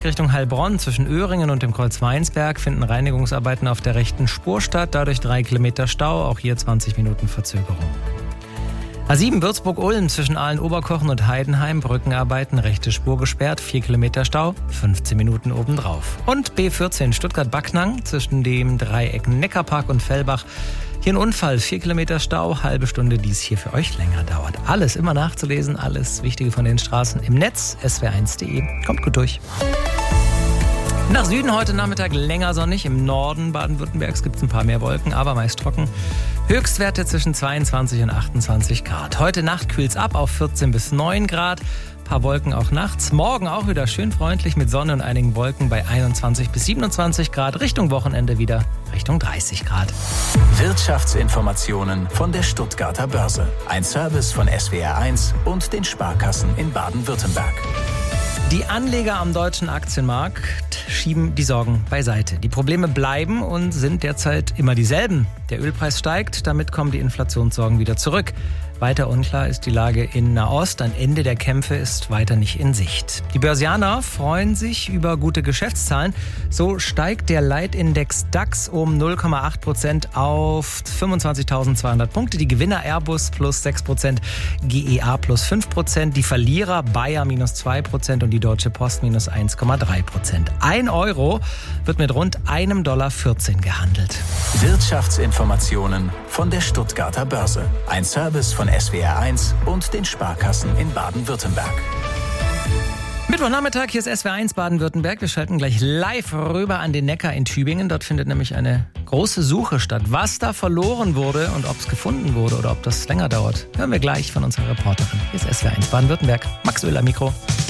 Richtung Heilbronn zwischen Öhringen und dem Kreuz Weinsberg finden Reinigungsarbeiten auf der rechten Spur statt. Dadurch 3 Kilometer Stau, auch hier 20 Minuten Verzögerung. A7 Würzburg-Ulm zwischen Aalen-Oberkochen und Heidenheim, Brückenarbeiten, rechte Spur gesperrt, 4 Kilometer Stau, 15 Minuten obendrauf. Und B14 Stuttgart-Backnang zwischen dem Dreieck Neckarpark und Fellbach. Hier ein Unfall, 4 Kilometer Stau, halbe Stunde, die es hier für euch länger dauert. Alles immer nachzulesen, alles Wichtige von den Straßen im Netz, swr1.de. Kommt gut durch. Nach Süden heute Nachmittag länger sonnig. Im Norden Baden-Württembergs gibt es ein paar mehr Wolken, aber meist trocken. Höchstwerte zwischen 22 und 28 Grad. Heute Nacht kühlt es ab auf 14 bis 9 Grad. Ein paar Wolken auch nachts. Morgen auch wieder schön freundlich mit Sonne und einigen Wolken bei 21 bis 27 Grad. Richtung Wochenende wieder Richtung 30 Grad. Wirtschaftsinformationen von der Stuttgarter Börse. Ein Service von SWR1 und den Sparkassen in Baden-Württemberg. Die Anleger am deutschen Aktienmarkt schieben die Sorgen beiseite. Die Probleme bleiben und sind derzeit immer dieselben. Der Ölpreis steigt, damit kommen die Inflationssorgen wieder zurück. Weiter unklar ist die Lage in Nahost. Ein Ende der Kämpfe ist weiter nicht in Sicht. Die Börsianer freuen sich über gute Geschäftszahlen. So steigt der Leitindex DAX um 0,8% auf 25.200 Punkte. Die Gewinner Airbus plus 6%, GEA plus 5%, die Verlierer Bayer minus 2% und die Deutsche Post minus 1,3%. 1 Euro wird mit rund $1,14 gehandelt. Wirtschaftsinformationen von der Stuttgarter Börse. Ein Service von SWR1 und den Sparkassen in Baden-Württemberg. Mittwochnachmittag, hier ist SWR1 Baden-Württemberg. Wir schalten gleich live rüber an den Neckar in Tübingen. Dort findet nämlich eine große Suche statt. Was da verloren wurde und ob es gefunden wurde oder ob das länger dauert, hören wir gleich von unserer Reporterin. Hier ist SWR1 Baden-Württemberg. Max Oehl am Mikro.